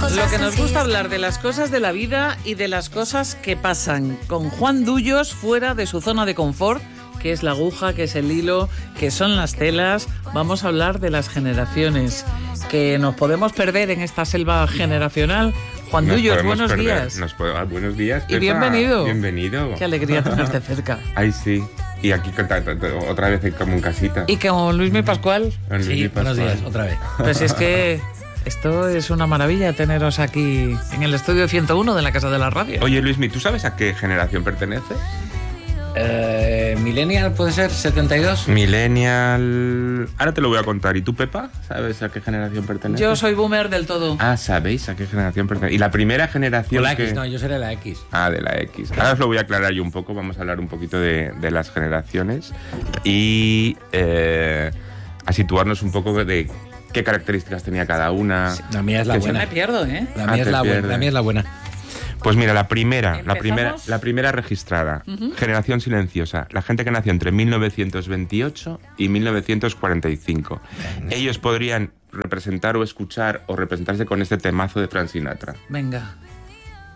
Lo que nos gusta hablar de las cosas de la vida y de las cosas que pasan. Con Juan Dullos fuera de su zona de confort, que es la aguja, que es el hilo, que son las telas. Vamos a hablar de las generaciones, que nos podemos perder en esta selva generacional. Juan Dullos, buenos días. Buenos días, Pepa. Y bienvenido. Bienvenido. Qué alegría tenerte cerca. Ay, sí. Y aquí otra vez como en casita. Y con Luismi Pascual. Sí, buenos días, otra vez. Pues es que esto es una maravilla teneros aquí en el estudio 101 de la Casa de la Radio. Oye, Luismi, ¿tú sabes a qué generación perteneces? Millennial, ¿puede ser? ¿72? Millennial... Ahora te lo voy a contar. ¿Y tú, Pepa? ¿Sabes a qué generación perteneces? Yo soy boomer del todo. Ah, ¿sabéis a qué generación pertenece? Y la primera generación la X, no, yo seré la X. Ah, de la X. Ahora os lo voy a aclarar yo un poco. Vamos a hablar un poquito de las generaciones y a situarnos un poco de qué características tenía cada una. Sí, la mía es la buena. Me pierdo, ¿eh? La mía es la buena. Pues mira, la primera registrada, generación silenciosa, la gente que nació entre 1928 y 1945. Ellos podrían representar o escuchar o representarse con este temazo de Frank Sinatra. Venga.